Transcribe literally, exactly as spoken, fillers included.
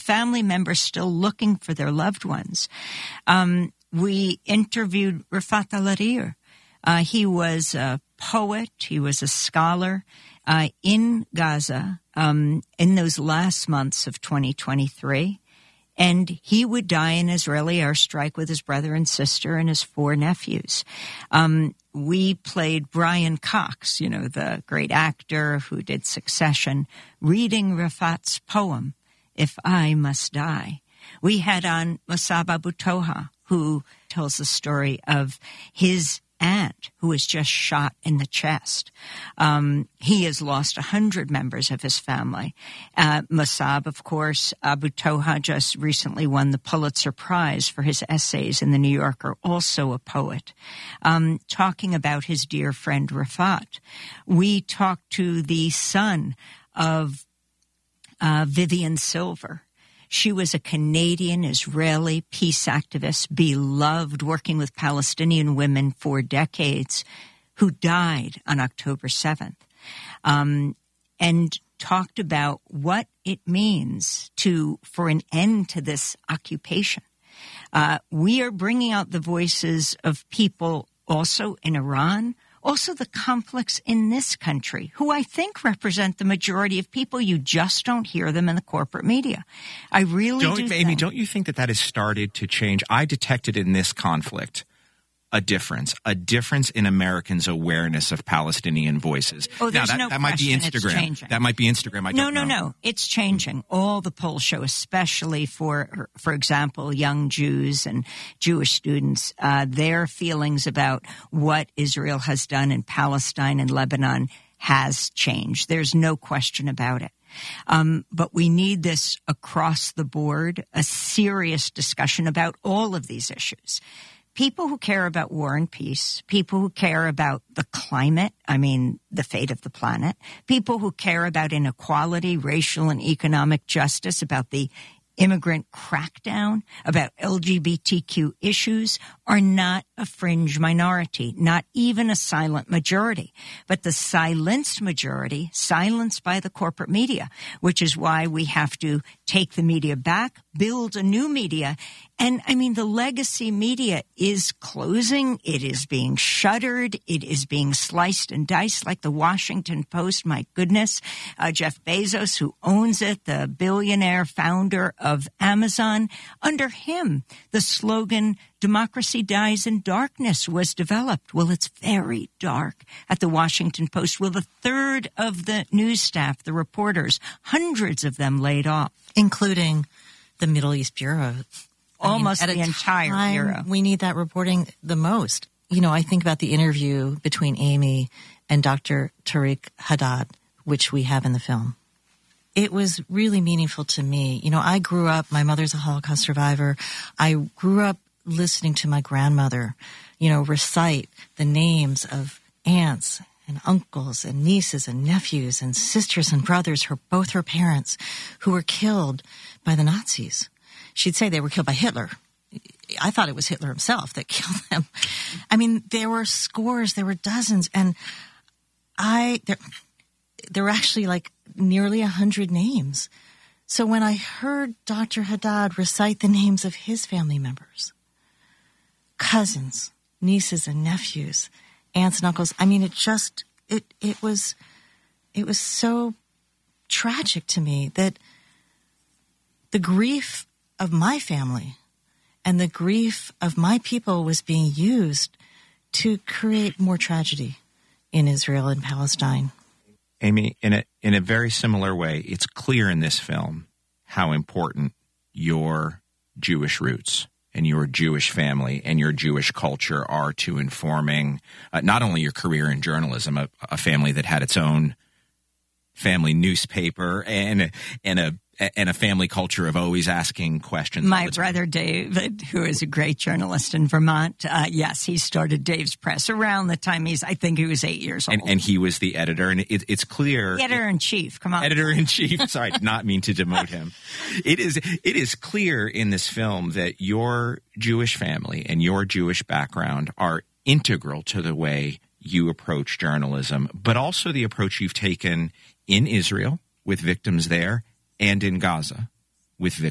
family members still looking for their loved ones. Um, we interviewed Rafat al-Harir. Uh, he was a poet. He was a scholar uh, in Gaza um, in those last months of twenty twenty-three. And he would die in Israeli airstrike with his brother and sister and his four nephews. Um, we played Brian Cox, you know, the great actor who did Succession, reading Rafat's poem, If I Must Die. We had on Mossab Abu Toha, who tells the story of his aunt who was just shot in the chest. Um, he has lost one hundred members of his family. Uh, Mossab, of course, Abu Toha just recently won the Pulitzer Prize for his essays in The New Yorker, also a poet, um, talking about his dear friend Rafat. We talked to the son of uh, Vivian Silver. She was a Canadian-Israeli peace activist, beloved, working with Palestinian women for decades, who died on October seventh, um, and talked about what it means to for an end to this occupation. Uh, we are bringing out the voices of people also in Iran, also the conflicts in this country, who I think represent the majority of people. You just don't hear them in the corporate media. I really don't, do Amy, think. don't you think that that has started to change? I detected in this conflict a difference, a difference in Americans' awareness of Palestinian voices. Oh, there's now, that, no that might be question it's Instagram. changing. That might be Instagram. I no, don't no, know. no. It's changing. All the polls show, especially for, for example, young Jews and Jewish students, uh, their feelings about what Israel has done in Palestine and Lebanon has changed. There's no question about it. Um, but we need this across the board, a serious discussion about all of these issues. People who care about war and peace, people who care about the climate, I mean, the fate of the planet, people who care about inequality, racial and economic justice, about the immigrant crackdown, about L G B T Q issues are not a fringe minority, not even a silent majority, but the silenced majority, silenced by the corporate media, which is why we have to take the media back, build a new media. And I mean, the legacy media is closing. It is being shuttered. It is being sliced and diced like the Washington Post. My goodness. Uh, Jeff Bezos, who owns it, the billionaire founder of Amazon, under him, the slogan, democracy dies in darkness, was developed. Well, it's very dark at the Washington Post. Well, the third of the news staff, the reporters, hundreds of them laid off. Including the Middle East Bureau. Almost I mean, the entire bureau. We need that reporting the most. You know, I think about the interview between Amy and Doctor Tariq Haddad, which we have in the film. It was really meaningful to me. You know, I grew up, my mother's a Holocaust survivor. I grew up listening to my grandmother, you know, recite the names of aunts and uncles and nieces and nephews and sisters and brothers, her both her parents, who were killed by the Nazis. She'd say they were killed by Hitler. I thought it was Hitler himself that killed them. I mean, there were scores, there were dozens, and I there, there were actually like nearly a hundred names. So when I heard Doctor Haddad recite the names of his family members, cousins, nieces and nephews, aunts and uncles, I mean, it just it it was it was so tragic to me that the grief of my family and the grief of my people was being used to create more tragedy in Israel and Palestine. Amy, in a in a very similar way, it's clear in this film how important your Jewish roots and your Jewish family and your Jewish culture are to informing uh, not only your career in journalism, a, a family that had its own family newspaper and and a and a family culture of always asking questions. My brother David, who is a great journalist in Vermont, uh, yes, he started Dave's Press around the time he's, I think he was eight years old. And, and he was the editor, and it, it's clear. The editor-in-chief, come on. Editor-in-chief, sorry, not mean to demote him. It is, it is clear in this film that your Jewish family and your Jewish background are integral to the way you approach journalism, but also the approach you've taken in Israel with victims there and in Gaza with victims.